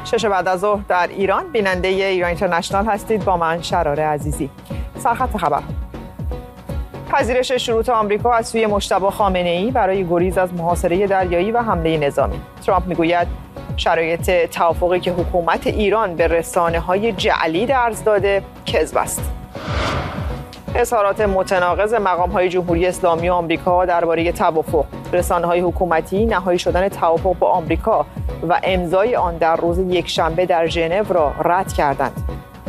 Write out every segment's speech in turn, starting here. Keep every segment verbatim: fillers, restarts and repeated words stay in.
شش بعد از ظهر در ایران بیننده ایران اینترنشنال هستید. با من شراره عزیزی. سرخط خبر: پذیرش شروط آمریکا از سوی مجتبی خامنه‌ای برای گریز از محاصره دریایی و حمله نظامی. ترامپ میگوید شرایط توافقی که حکومت ایران به رسانه‌های جعلی درز داده کذب است. اظهارات متناقض مقام‌های جمهوری اسلامی و آمریکا درباره توافق. رسانه‌های حکومتی نهایی شدن توافق با آمریکا و امضای آن در روز یکشنبه در ژنو را رد کردند.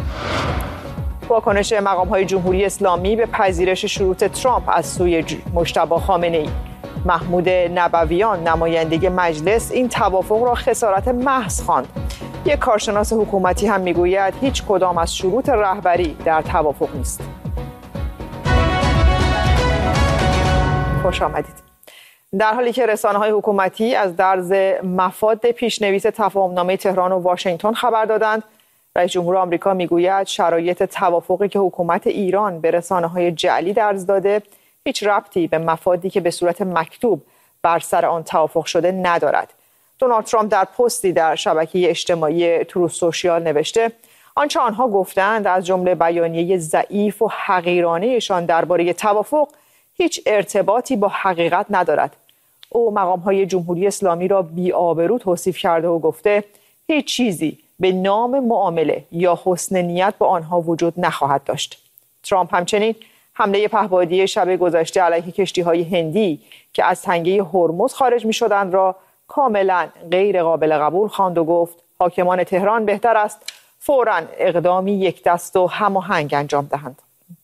واکنش مقام‌های جمهوری اسلامی به پذیرش شروط ترامپ از سوی مجتبی خامنه‌ای. محمود نبویان نماینده مجلس این توافق را خسارت محض خواند. یک کارشناس حکومتی هم میگوید هیچ کدام از شروط رهبری در توافق نیست. خوش آمدید. در حالی که رسانه‌های حکومتی از درز مفاد پیشنویس تفاهمنامه تهران و واشنگتن خبر دادند، رئیس جمهور آمریکا میگوید شرایط توافقی که حکومت ایران به رسانه‌های جعلی درز داده هیچ ربطی به مفادی که به صورت مکتوب بر سر آن توافق شده ندارد. دونالد ترامپ در پستی در شبکه اجتماعی تروث سوشیال نوشته آنچه آنها گفتند از جمله بیانیه ضعیف و حقیرانه‌شان درباره توافق هیچ ارتباطی با حقیقت ندارد. او مقام‌های جمهوری اسلامی را بی‌آبرو توصیف کرده و گفته هیچ چیزی به نام معامله یا حسن نیت با آنها وجود نخواهد داشت. ترامپ همچنین حمله پهپادی شب گذشته علیه کشتی‌های هندی که از تنگه هرمز خارج می‌شدند را کاملاً غیر قابل قبول خواند و گفت حاکمان تهران بهتر است فوراً اقدامی یک دست و هماهنگ انجام دهند.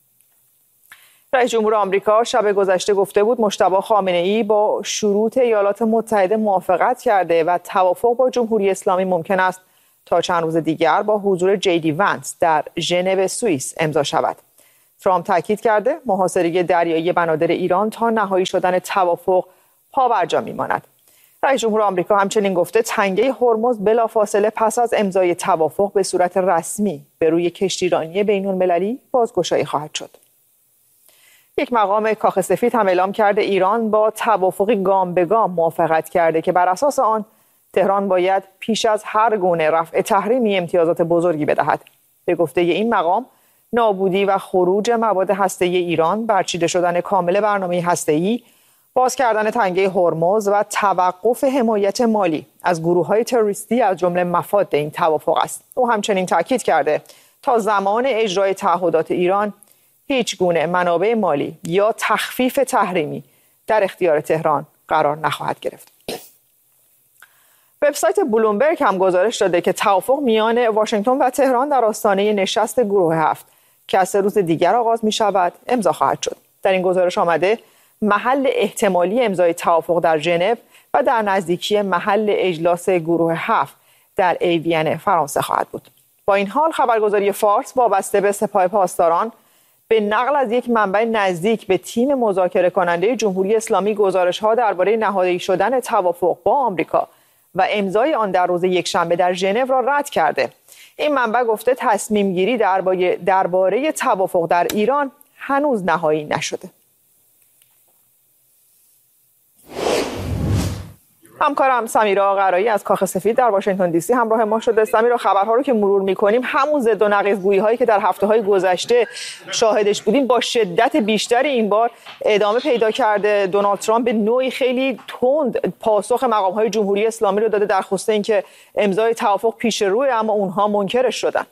رئیس جمهور آمریکا شب گذشته گفته بود مجتبی خامنه‌ای با شروط ایالات متحده موافقت کرده و توافق با جمهوری اسلامی ممکن است تا چند روز دیگر با حضور جی دی ونس در ژنو سوئیس امضا شود. ترامپ تاکید کرده محاصره دریایی بنادر ایران تا نهایی شدن توافق پابرجا میماند. رئیس جمهور آمریکا همچنین گفته تنگه هرمز بلافاصله پس از امضای توافق به صورت رسمی به روی کشتیرانی بین‌المللی بازگشایی خواهد شد. یک مقام کاخ سفید هم اعلام کرده ایران با توافقی گام به گام موافقت کرده که بر اساس آن تهران باید پیش از هر گونه رفع تحریمی امتیازات بزرگی بدهد. به گفته این مقام نابودی و خروج مواد هسته‌ای ایران، برچیده شدن کامل برنامه هسته‌ای، باز کردن تنگه هرمز و توقف حمایت مالی از گروه‌های تروریستی از جمله مفاد این توافق است. او همچنین تاکید کرده تا زمان اجرای تعهدات ایران هیچ گونه منابع مالی یا تخفیف تحریمی در اختیار تهران قرار نخواهد گرفت. وبسایت بلومبرگ هم گزارش داده که توافق میان واشنگتن و تهران در آستانه نشست گروه هفت که از سه روز دیگر آغاز می شود امضا خواهد شد. در این گزارش آمده محل احتمالی امضای توافق در ژنو و در نزدیکی محل اجلاس گروه هفت در ایوین فرانسه خواهد بود. با این حال خبرگزاری فارس وابسته به سپاه پاسداران به نقل از یک منبع نزدیک به تیم مذاکره کننده جمهوری اسلامی گزارش‌ها درباره نهایی شدن توافق با آمریکا و امضای آن در روز یکشنبه در ژنو را رد کرده. این منبع گفته تصمیم گیری درباره درباره توافق در ایران هنوز نهایی نشده. همکارم سمیرا آقرایی از کاخ سفید در واشنگتن دی سی همراه ما شده. سمیرا، خبرها رو که مرور می‌کنیم همون ضد و نقیض‌گویی هایی که در هفته‌های گذشته شاهدش بودیم با شدت بیشتری این بار ادامه پیدا کرده. دونالد ترامپ به نوعی خیلی تند پاسخ مقام‌های جمهوری اسلامی رو داده در خصوص اینکه امضای توافق پیش روی، اما اونها منکرش شدن.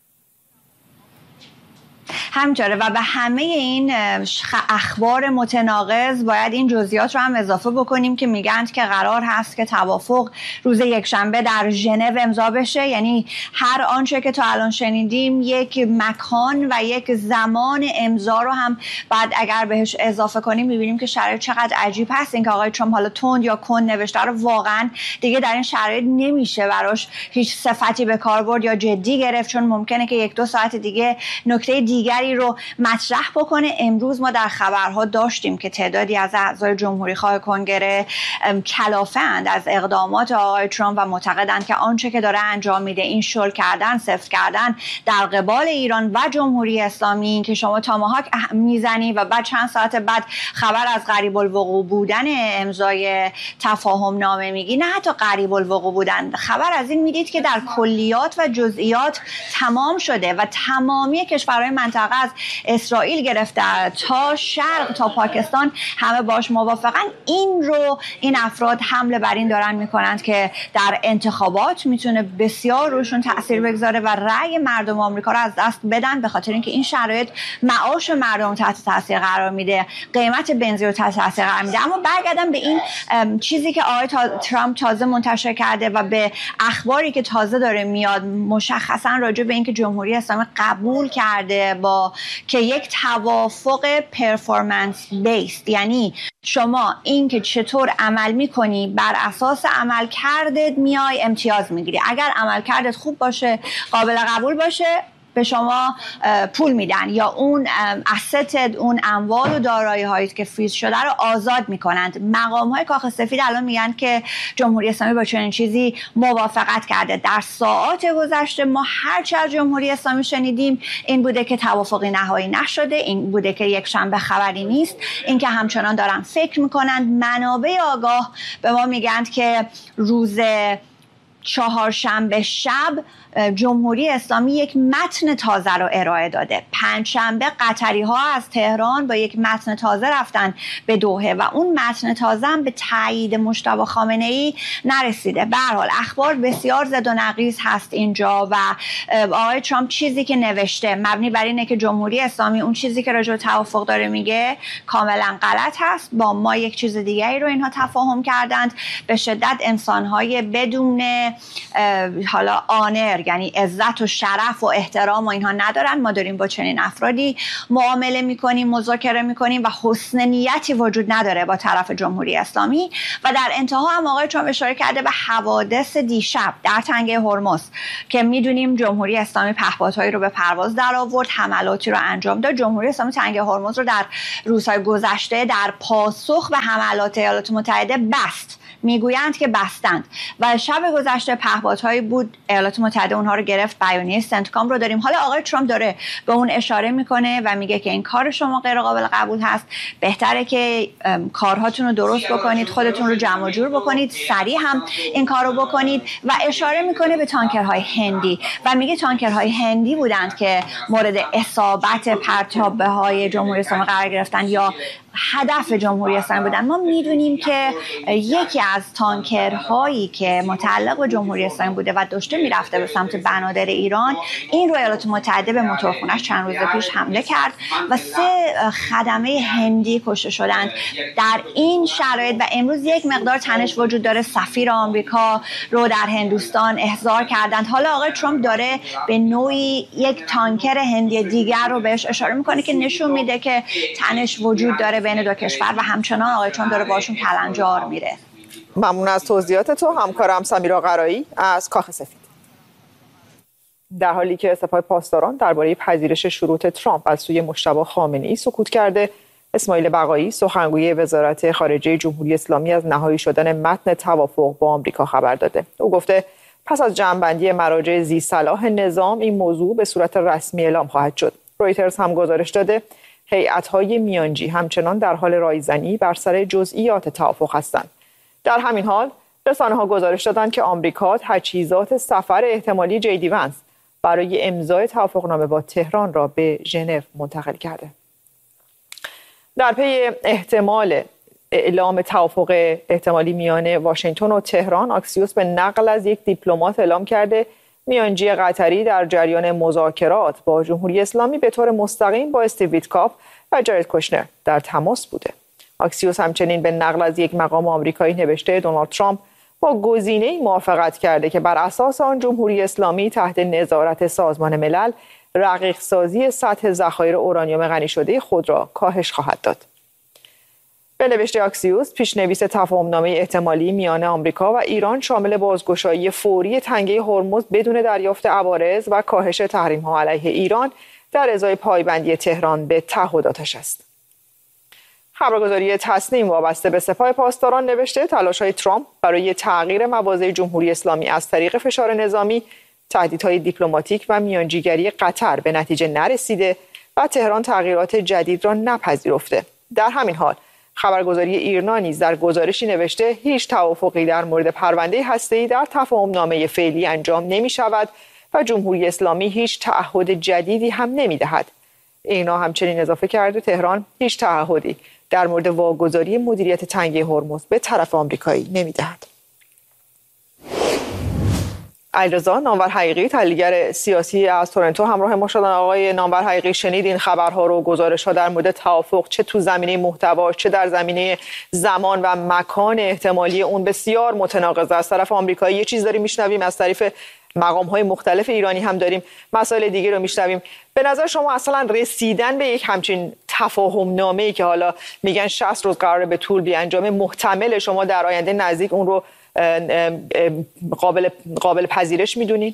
همینطوره و به همه این اخبار متناقض باید این جزئیات رو هم اضافه بکنیم که میگن که قرار هست که توافق روز یکشنبه در ژنو امضا بشه. یعنی هر آنچه که تا الان شنیدیم یک مکان و یک زمان امضا رو هم بعد اگر بهش اضافه کنیم میبینیم که شرایط چقدر عجیب هست. اینکه آقای ترامپ حالا تند یا کند نوشته رو واقعا دیگه در این شرایط نمیشه براش هیچ صفتی به کار برد یا جدی گرفت، چون ممکنه که یک دو ساعت دیگه نکته دیگری خطری رو مطرح بکنه. امروز ما در خبرها داشتیم که تعدادی از اعضای جمهوریخواه کنگره کلافه‌اند از اقدامات آقای ترامپ و معتقدند که آنچه که داره انجام میده این شل کردن، سفت کردن در قبال ایران و جمهوری اسلامی، که شما تاماهاک میزنی و بعد چند ساعت بعد خبر از قریب الوقوع بودن امضای تفاهم نامه میگی. نه حتی قریب الوقوع بودن، خبر از این میدید که در کلیات و جزئیات تمام شده و تمامی کشورهای منطقه از اسرائیل گرفته تا شرق تا پاکستان همه باش موافقن. این رو این افراد حمله بر این دارن میکنند که در انتخابات میتونه بسیار روشون تاثیر بگذاره و رأی مردم آمریکا رو از دست بدن، به خاطر اینکه این شرایط معاش مردم تحت تاثیر قرار میده، قیمت بنزین رو تحت تاثیر قرار میده. اما برگردم به این چیزی که آقای ترامپ تازه منتشر کرده و به اخباری که تازه داره میاد، مشخصا راجع به اینکه جمهوری اسلامی قبول کرده با که یک توافق پرفورمنس بیس، یعنی شما این که چطور عمل میکنی بر اساس عمل کردت میای امتیاز میگیری. اگر عمل کردت خوب باشه، قابل قبول باشه، به شما پول میدن یا اون asset، اون اموال و دارایی هایی که فریز شده رو آزاد میکنند. مقام های کاخ سفید الان میگن که جمهوری اسلامی با چنین چیزی موافقت کرده. در ساعات گذشته ما هرچه از جمهوری اسلامی شنیدیم این بوده که توافقی نهایی نشده، این بوده که یک شنبه خبری نیست، این که همچنان دارن فکر میکنند. منابع آگاه به ما میگن که روز چهارشنبه شب جمهوری اسلامی یک متن تازه رو ارائه داده. پنجشنبه قطری ها از تهران با یک متن تازه رفتن به دوحه و اون متن تازه هم به تایید مجتبی خامنه ای نرسیده. به هر حال اخبار بسیار زد و نقیض هست اینجا و آقای ترامپ چیزی که نوشته مبنی بر اینه که جمهوری اسلامی اون چیزی که راجع به توافق داره میگه کاملا غلط هست. با ما یک چیز دیگری رو اینها تفاهم کردند. به شدت انسان‌های بدون حالا آنر، یعنی عزت و شرف و احترام و اینها ندارن. ما داریم با چنین افرادی معامله میکنیم، مذاکره میکنیم و حسن نیتی وجود نداره با طرف جمهوری اسلامی. و در انتها هم آقای ترامپ اشاره کرده به حوادث دیشب در تنگه هرمز که میدونیم جمهوری اسلامی پهپادهایی رو به پرواز در آورد، حملاتی رو انجام داد. جمهوری اسلامی تنگه هرمز رو در روزهای گذشته در پاسخ به حملات ایالات متحده بست. میگویند که بستند و شب گذشته پهپادهایی بود، ایالات متحده اونها رو گرفت. بیانیه سنتکام رو داریم. حالا آقای ترامپ داره به اون اشاره میکنه و میگه که این کار شما غیر قابل قبول هست، بهتره که کارهاتون رو درست بکنید، خودتون رو جمع جور بکنید، سریع هم این کار رو بکنید. و اشاره میکنه به تانکرهای هندی و میگه تانکرهای هندی بودند که مورد اصابت پرتابه های جمهوری اسلامی قرار گرفتن یا هدف جمهوری اسلامی بودن. ما میدونیم که یکی از تانکرهایی که متعلق به جمهوری اسلامی بوده و داشته میرفته به سمت بنادر ایران، این رو ایالات متحده به موتورخونه‌اش چند روز پیش حمله کرد و سه خدمه هندی کشته شدند. در این شرایط و امروز یک مقدار تنش وجود داره. سفیر آمریکا رو در هندوستان احضار کردند. حالا آقای ترامپ داره به نوعی یک تانکر هندی دیگر رو بهش اشاره میکنه که نشون میده که تنش وجود داره بین دو کشور و همچنان آقای ترامپ داره باشون کلنجار میره. ممنون از توضیحات تو همکارم سمیرا قرایی از کاخ سفید. در حالی که سپاه پاسداران درباره پذیرش شروط ترامپ از سوی مجتبی خامنه‌ای سکوت کرده، اسماعیل بقایی سخنگوی وزارت خارجه جمهوری اسلامی از نهایی شدن متن توافق با آمریکا خبر داده. او گفته پس از جمع‌بندی مراجع ذی‌صلاح نظام این موضوع به صورت رسمی اعلام خواهد شد. رویترز هم گزارش داده هیئت‌های میانجی همچنان در حال رایزنی بر سر جزئیات توافق هستند. در همین حال رسانه‌ها گزارش دادند که آمریکا تجهیزات سفر احتمالی جی دی ونس برای امضای توافقنامه با تهران را به ژنو منتقل کرده. در پی احتمال اعلام توافق احتمالی میان واشنگتن و تهران، آکسیوس به نقل از یک دیپلمات اعلام کرده میانجی قطری در جریان مذاکرات با جمهوری اسلامی به طور مستقیم با استیو ویتکاف و جارد کوشنر در تماس بوده. آکسیوس همچنین به نقل از یک مقام آمریکایی نوشته دونالد ترامپ با گزینه‌ای موافقت کرده که بر اساس آن جمهوری اسلامی تحت نظارت سازمان ملل رقیق سازی سطح ذخایر اورانیوم غنی شده خود را کاهش خواهد داد. به نوشته آکسیوس، پیشنویس تفاهم‌نامه احتمالی میان آمریکا و ایران شامل بازگشایی فوری تنگه هرمز بدون دریافت عوارض و کاهش تحریم‌ها علیه ایران در ازای پایبندی تهران به تعهداتش است. خبرگزاری تصنیم وابسته به سپاه پاسداران نوشته تلاش‌های ترامپ برای تغییر مواضع جمهوری اسلامی از طریق فشار نظامی، تهدیدهای دیپلماتیک و میانجیگری قطر به نتیجه نرسیده و تهران تغییرات جدید را نپذیرفته. در همین حال خبرگزاری ایرنا نیز در گزارشی نوشته هیچ توافقی در مورد پرونده هسته‌ای در تفاهم‌نامه فعلی انجام نمی‌شود و جمهوری اسلامی هیچ تعهد جدیدی هم نمی‌دهد. ایرنا همچنین اضافه کرده تهران هیچ تعهدی در مورد واگذاری مدیریت تنگه هرمز به طرف آمریکایی نمی‌دهد. علیرضا نامور حقیقی، تحلیلگر سیاسی از تورنتو، همراه ما شدن. آقای نامور حقیقی، شنید این خبرها رو، گزارش‌ها در مورد توافق، چه تو زمینه محتوا چه در زمینه زمان و مکان احتمالی اون بسیار متناقض از طرف آمریکایی. یه چیز داریم میشنویم از طریق مقام‌های مختلف ایرانی، هم داریم مسائل دیگه رو میشنویم. به نظر شما اصلا رسیدن به یک همچین تفاهم نامه‌ای که حالا میگن شصت روز قراره به طول بیانجامه، محتمل شما در آینده نزدیک اون رو قابل قابل پذیرش میدونین؟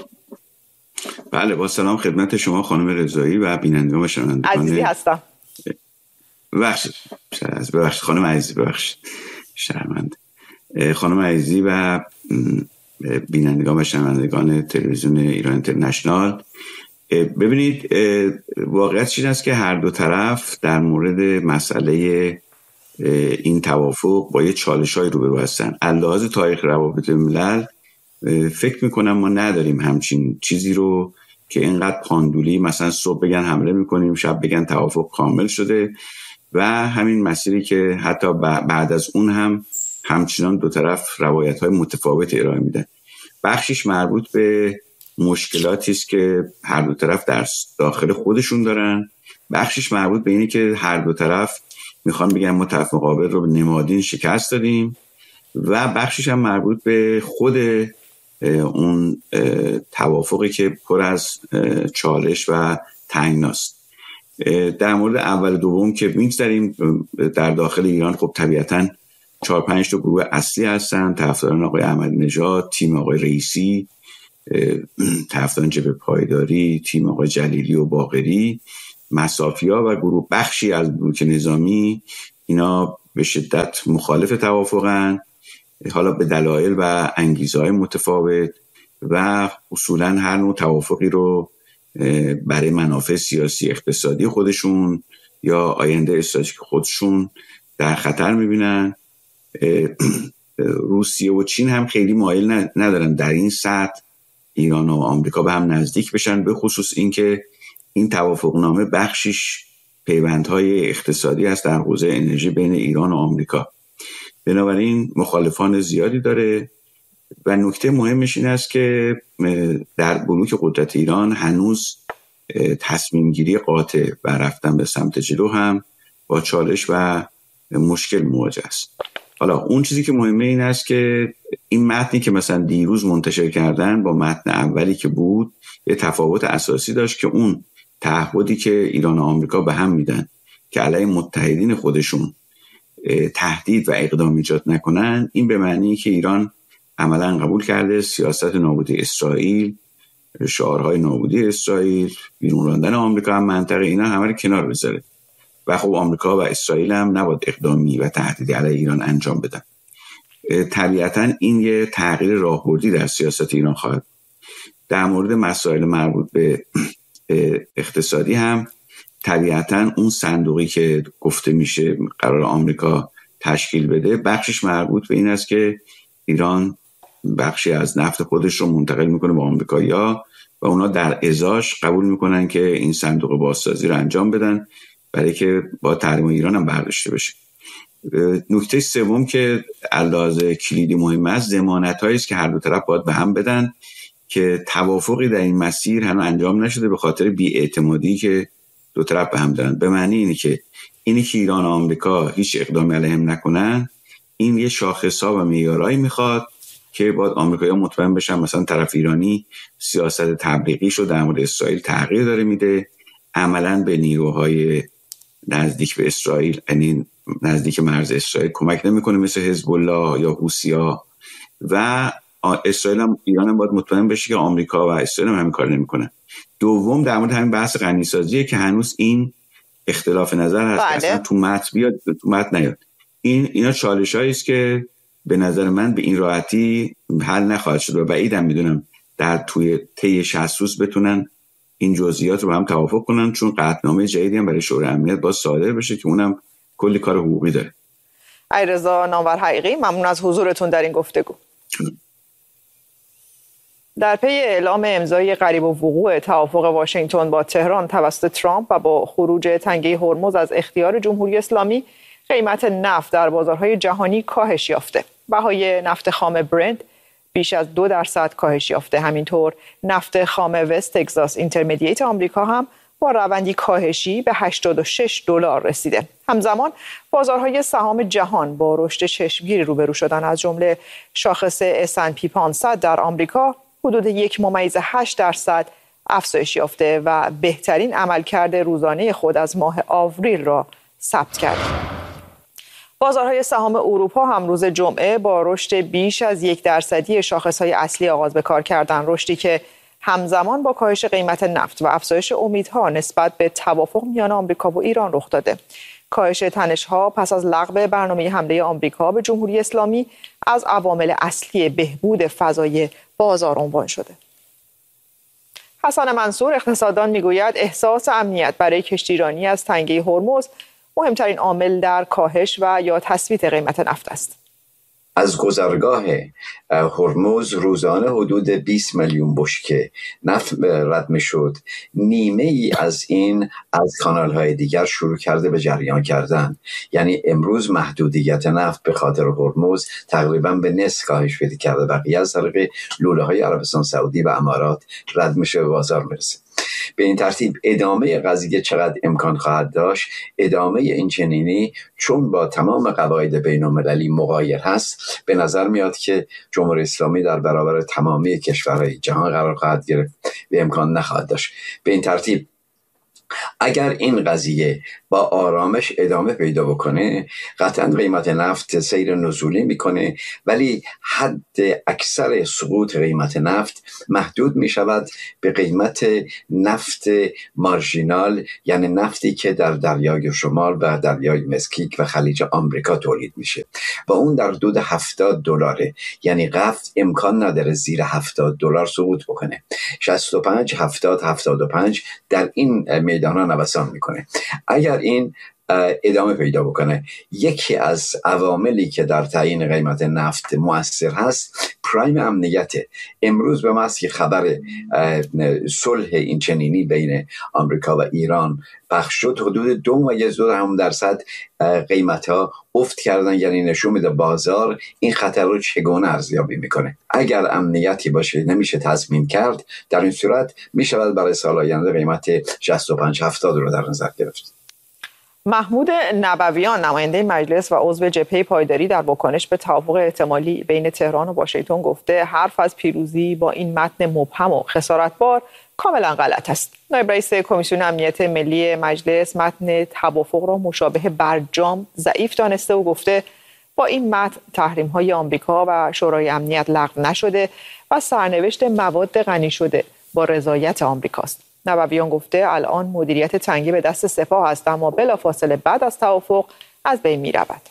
بله، با سلام خدمت شما خانم رضایی و بینندگان و شنوندگان عزیزی هستم. ببخشید ببخشید خانم عزیزی، ببخشید شرمنده. خانم عزیزی و بینندگان و شنوندگان تلویزیون ایران اینترنشنال، ببینید واقعیت این است که هر دو طرف در مورد مسئله این توافق با یه چالش‌های روبرو هستن. علاوه تاریخ روابط ملل فکر میکنم ما نداریم همچین چیزی رو که اینقدر پاندولی مثلا صبح بگن حمله میکنیم شب بگن توافق کامل شده و همین مسیری که حتی بعد از اون هم همچنان دو طرف روایت‌های متفاوت ارائه میدن. بخشش مربوط به مشکلاتی است که هر دو طرف در داخل خودشون دارن، بخشش مربوط به اینه که هر دو طرف میخوان بگن ما طرف مقابل رو به نمادین شکست دادیم و بخشش هم مربوط به خود اون توافقی که پر از چالش و تنگناست. در مورد اول دوم که میگذاریم، در داخل ایران خب طبیعتاً چهار پنج تا گروه اصلی هستن: طرفداران آقای احمدی نژاد، تیم آقای رئیسی، طرفداران جبهه پایداری، تیم آقای جلیلی و باقری، مصافیا و گروه بخشی از بلوک نظامی. اینا به شدت مخالف توافقن، حالا به دلایل و انگیزه‌های متفاوت و اصولاً هر نوع توافقی رو برای منافع سیاسی اقتصادی خودشون یا آینده استراتژیک خودشون در خطر می‌بینن. روسیه و چین هم خیلی مایل ندارن در این سطح ایران و آمریکا به هم نزدیک بشن، به خصوص اینکه این توافقنامه بخشش پیوندهای اقتصادی است در حوزه انرژی بین ایران و آمریکا. بنابراین مخالفان زیادی داره و نکته مهمش این است که در بلوک قدرت ایران هنوز تصمیم گیری قاطع و رفتن به سمت جلو هم با چالش و مشکل مواجه است. حالا اون چیزی که مهمه این است که این متنی که مثلا دیروز منتشر کردن با متن اولی که بود یه تفاوت اساسی داشت که اون تعهدی که ایران و آمریکا به هم میدن که علیه متحدین خودشون تهدید و اقدام ایجاد نکنن، این به معنی که ایران عملا قبول کرده سیاست نابودی اسرائیل، شعارهای نابودی اسرائیل، بیرون راندن آمریکا هم منطقه، اینا همه رو کنار بذاره و خب آمریکا و اسرائیل هم نباید اقدامی و تهدیدی علیه ایران انجام بدن. طبیعتاً این یه تغییر راهبردی در سیاست ایران خواهد. در مورد مسائل مربوط به اقتصادی هم طبیعتاً اون صندوقی که گفته میشه قرار آمریکا تشکیل بده، بخشش مربوط به این است که ایران بخشی از نفت خودش رو منتقل میکنه به آمریکایی‌ها و اونا در ازاش قبول میکنن که این صندوق بازسازی رو انجام بدن برای که با تحریم ایران هم برداشته بشه. نکته سوم که علاوه کلیدی مهم است، ضمانت‌هایی است که هر دو طرف باید به هم بدن که توافقی در این مسیر هنوز انجام نشده به خاطر بی‌اعتمادی که دو طرف به هم دارن. به معنی اینه که اینی که ایران و آمریکا هیچ اقدامی علیه هم نکنن، این یه شاخص‌ها و معیارایی میخواد که باید آمریکایی‌ها مطمئن بشن مثلا طرف ایرانی سیاست تبلیغیشو در مورد اسرائیل تغییر داره میده، عملاً به نیروهای نزدیک به اسرائیل، یعنی نزدیک مرز اسرائیل کمک نمیکنه مثل حزب الله یا حوثی‌ها، و اسرائیل هم ایران هم باید مطمئن بشه که آمریکا و اسرائیل هم همین کار نمیکنن. دوم در مورد همین بحث غنیسازیه که هنوز این اختلاف نظر هست. بله. اصلا تو متن بیاد تو متن نیاد. این اینا چالشایی است که به نظر من به این راحتی حل نخواهد شد و بعیدم میدونم در توی طی شصت روز بتونن این جزئیات رو با هم توافق کنن، چون قطعنامه جدیدی هم برای شورای امنیت باید صادر بشه که اونم کلی کار حقوقی داره. علیرضا نامور حقیقی، ممنون از حضورتون در این گفتگو. در پی اعلام امضای قریب الوقوع توافق واشنگتن با تهران توسط ترامپ و با خروج تنگه هرمز از اختیار جمهوری اسلامی، قیمت نفت در بازارهای جهانی کاهش یافته. بهای نفت خام برنت بیش از دو درصد کاهش یافته. همینطور نفت خام وست تگزاس اینترمدییت آمریکا هم با روندی کاهشی به هشتاد و شش دلار رسیده. همزمان بازارهای سهام جهان با رشد چشمگیری روبرو شدن، از جمله شاخص اس اند پی پانصد در آمریکا حدود یک ممیز هشت درصد افزایش یافته و بهترین عملکرد روزانه خود از ماه آوریل را ثبت کرد. بازارهای سهام اروپا هم روز جمعه با رشد بیش از یک درصدی شاخصهای اصلی آغاز به کار کردند، رشدی که همزمان با کاهش قیمت نفت و افزایش امیدها نسبت به توافق میان آمریکا و ایران رخ داده. کاهش تنش‌ها پس از لغو برنامه حمله آمریکا به جمهوری اسلامی از عوامل اصلی بهبود فضای بازار عنوان شده. حسن منصور اقتصاددان میگوید احساس امنیت برای کشتیرانی از تنگه هرمز مهمترین عامل در کاهش و یا تثبیت قیمت نفت است. از گذرگاه هرمز روزانه حدود بیست میلیون بشکه نفت رد می شد. نیمه ای از این از کانال های دیگر شروع کرده به جریان کردن. یعنی امروز محدودیت نفت به خاطر هرمز تقریبا به نصف کاهش پیدا کرده. بقیه از طریق لوله های عربستان سعودی و امارات رد میشه، به بازار میرسه. به این ترتیب ادامه قضیه چقدر امکان خواهد داشت؟ ادامه این چنینی چون با تمام قواعد بین المللی مغایر هست، به نظر میاد که جمهوری اسلامی در برابر تمامی کشورهای جهان قرار خواهد گرفت و امکان نخواهد داشت. به این ترتیب اگر این قضیه با آرامش ادامه پیدا بکنه، قطعا قیمت نفت سیر نزولی میکنه، ولی حد اکثر سقوط قیمت نفت محدود میشود به قیمت نفت مارژینال، یعنی نفتی که در دریای شمال و دریای مسکیک و خلیج آمریکا تولید میشه و اون در حدود هفتاد دلاره. یعنی نفت امکان نداره زیر هفتاد دلار سقوط بکنه. شصت و پنج، هفتاد، هفتاد و پنج در این میدان ها نوسان میکنه. اگر این ادامه پیدا بکنه، یکی از عواملی که در تعیین قیمت نفت مؤثر هست پرایم امنیت. امروز به محض که خبر صلح این چنینی بین آمریکا و ایران پخش شد، حدود دو ممیز دو دهم درصد قیمت ها افت کردن. یعنی نشون میده بازار این خطر رو چگونه ارزیابی میکنه. اگر امنیتی باشه نمیشه تضمین کرد، در این صورت میشود برای سال آینده قیمت شصت و پنج هفتاد رو در نظر گرفت. محمود نبویان نماینده مجلس و عضو جبهه پایداری در واکنش به توافق احتمالی بین تهران و واشنگتن گفته حرف از پیروزی با این متن مبهم و خسارتبار کاملا غلط است. نایب رئیس کمیسیون امنیت ملی مجلس متن توافق را مشابه برجام ضعیف دانسته و گفته با این متن تحریم‌های آمریکا و شورای امنیت لغو نشده و سرنوشت مواد غنی شده با رضایت آمریکاست. نبویان گفته الان مدیریت تنگه به دست سپاه است، اما بلافاصله بعد از توافق از بین می رود.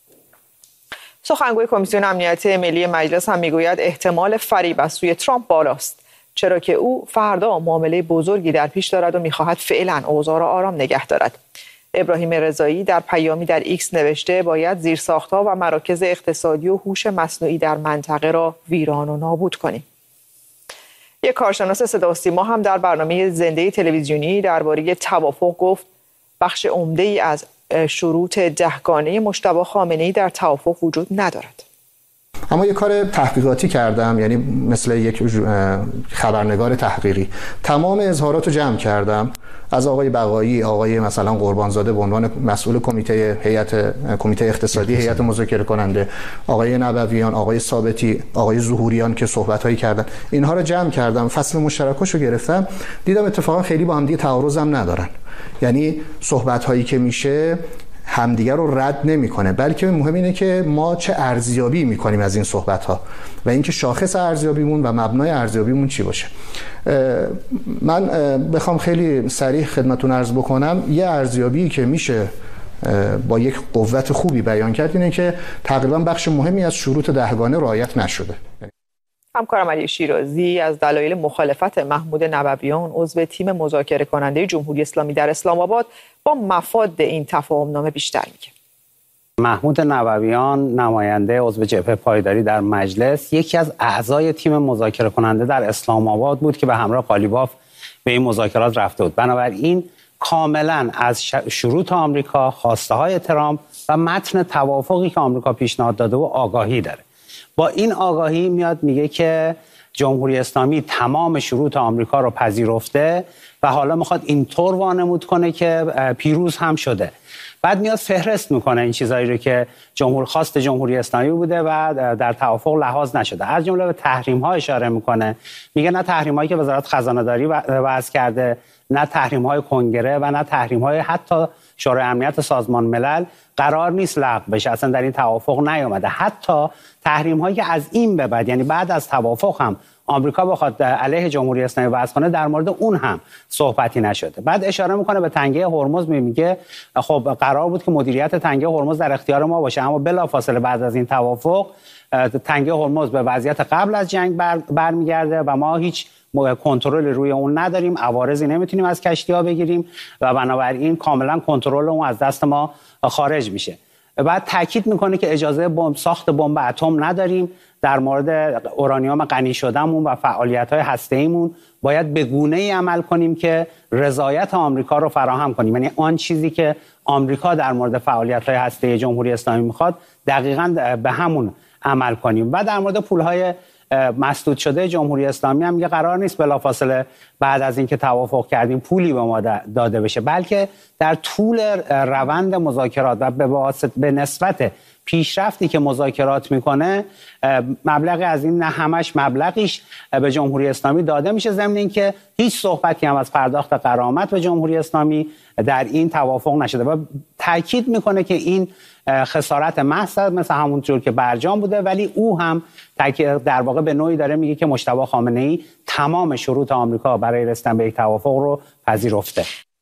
سخنگوی کمیسیون امنیت ملی مجلس هم میگوید احتمال فریب از سوی ترامپ بالاست، چرا که او فردا معامله بزرگی در پیش دارد و میخواهد فعلا اوضاع را آرام نگه دارد. ابراهیم رضایی در پیامی در ایکس نوشته باید زیرساخت‌ها و مراکز اقتصادی و هوش مصنوعی در منطقه را ویران و نابود کنیم. یک کارشناس صدا و سیما هم در برنامه زنده تلویزیونی درباره توافق گفت بخش عمده‌ای از شروط دهگانه مجتبی خامنه‌ای در توافق وجود ندارد. اما یه کار تحقیقاتی کردم، یعنی مثل یک خبرنگار تحقیقی تمام اظهارات رو جمع کردم از آقای بقایی، آقای مثلا قربانزاده به عنوان مسئول کمیته هیئت کمیته اقتصادی هیئت مذاکره کننده، آقای نبویان، آقای ثابتی، آقای ظهوریان که صحبت‌هایی کردن، اینها رو جمع کردم، فصل مشترکاشو گرفتم، دیدم اتفاقا خیلی با هم دیگه تعارض هم ندارن. یعنی صحبت‌هایی که میشه همدیگر رو رد نمیکنه، بلکه مهم اینه که ما چه ارزیابی میکنیم از این صحبت ها و اینکه شاخص ارزیابیمون و مبنای ارزیابیمون چی باشه. من بخوام خیلی صریح خدمتتون عرض بکنم، یه ارزیابی که میشه با یک قوت خوبی بیان کرد اینه که تقریبا بخش مهمی از شروط دهگانه رعایت نشده. همکارم علی شیرازی از دلایل مخالفت محمود نبویان عضو تیم مذاکره کننده جمهوری اسلامی در اسلام آباد با مفاد این تفاهم نامه بیشتر میگه. محمود نبویان نماینده عضو جبهه پایداری در مجلس یکی از اعضای تیم مذاکره کننده در اسلام آباد بود که به همراه قالیباف به این مذاکرات رفته بود. بنابراین کاملا از شروط آمریکا، خواسته های ترامپ و متن توافقی که آمریکا پیشنهاد داده و آگاهی داره. با این آگاهی میاد میگه که جمهوری اسلامی تمام شروط آمریکا رو پذیرفته و حالا میخواد اینطور وانمود کنه که پیروز هم شده. بعد میاد فهرست میکنه این چیزایی رو که جمهور خواست جمهوری اسلامی بوده و در توافق لحاظ نشده. از جمله به تحریم ها اشاره میکنه، میگه نه تحریم هایی که وزارت خزانه داری وضع کرده، نه تحریم های کنگره و نه تحریم های حتی شورای امنیت سازمان ملل قرار نیست لغو بشه، اصلا در این توافق نیامده. حتی تحریم هایی که از این به بعد، یعنی بعد از توافق هم آمریکا بخواد علیه جمهوری اسلامی وضع کنه، در مورد اون هم صحبتی نشده. بعد اشاره میکنه به تنگه هرمز، میگه خب قرار بود که مدیریت تنگه هرمز در اختیار ما باشه، اما بلافاصله بعد از این توافق تنگه هرمز به وضعیت قبل از جنگ بر برمیگرده و ما هیچ کنترل روی اون نداریم، عوارضی نمیتونیم از کشتی‌ها بگیریم و بنابراین کاملا کنترل اون از دست ما خارج میشه. بعد تاکید میکنه که اجازه بمب ساخت بمب اتم نداریم، در مورد اورانیوم غنی شدهمون و فعالیت‌های هسته‌ایمون باید به گونه‌ای عمل کنیم که رضایت آمریکا رو فراهم کنیم، یعنی آن چیزی که آمریکا در مورد فعالیت‌های هسته‌ای جمهوری اسلامی میخواد دقیقاً به همون عمل کنیم. و در مورد پول‌های مسدود شده جمهوری اسلامی هم میگه قرار نیست بلافاصله بعد از اینکه توافق کردیم پولی به ما داده بشه، بلکه در طول روند مذاکرات و به واسطه به نسبت پیشرفتی که مذاکرات میکنه مبلغی از این، نه همش مبلغیش به جمهوری اسلامی داده میشه، ضمن اینکه هیچ صحبتی هم از پرداخت غرامت به جمهوری اسلامی در این توافق نشده و تاکید میکنه که این خسارت محض مثل همون جور که برجام بوده، ولی او هم در واقع به نوعی داره میگه که مجتبی خامنه‌ای تمام شروط آمریکا برای رسیدن به یک توافق رو پذیرفته.